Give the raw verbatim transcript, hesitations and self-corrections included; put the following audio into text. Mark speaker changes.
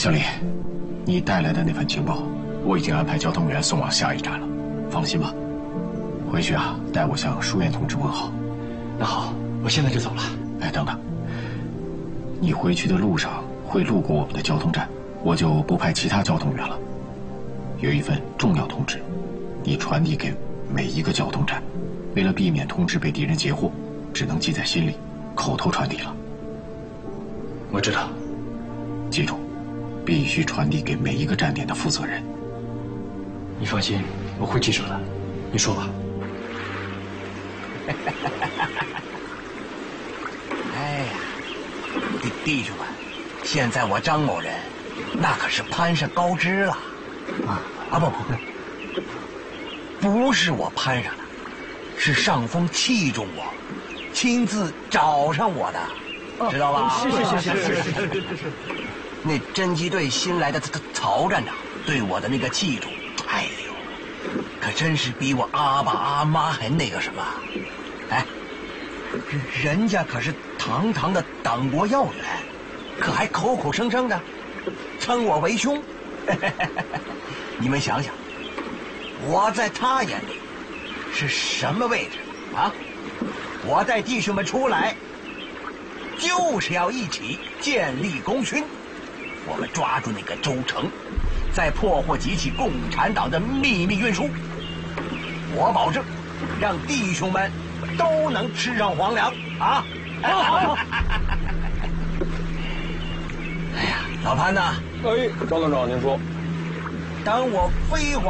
Speaker 1: 小李，你带来的那份情报，我已经安排交通员送往下一站了，放心吧。回去啊，代我向书院同志问好。
Speaker 2: 那好，我现在就走了。
Speaker 1: 哎，等等，你回去的路上会路过我们的交通站，我就不派其他交通员了。有一份重要通知，你传递给每一个交通站，为了避免通知被敌人截获，只能记在心里，口头传递了。
Speaker 2: 我知道。
Speaker 1: 记住，必须传递给每一个站点的负责人。
Speaker 2: 你放心，我会记住的。你说吧。
Speaker 3: 哎呀，弟弟兄们，现在我张某人，那可是攀上高枝了。啊啊不不不，不是我攀上的，是上峰器重我，亲自找上我的，知道吧？
Speaker 2: 是是是是是是是是。
Speaker 3: 那侦缉队新来的曹曹站长对我的那个器重，哎呦，可真是比我阿爸阿妈还那个什么。哎，人家可是堂堂的党国要员，可还口口声声的称我为兄。你们想想，我在他眼里是什么位置啊？我带弟兄们出来，就是要一起建立功勋。我们抓住那个周成，再破获几起共产党的秘密运输。我保证，让弟兄们都能吃上皇粮啊！好好好。哎呀，老潘呐，
Speaker 4: 哎，张团长，您说，
Speaker 3: 当我飞黄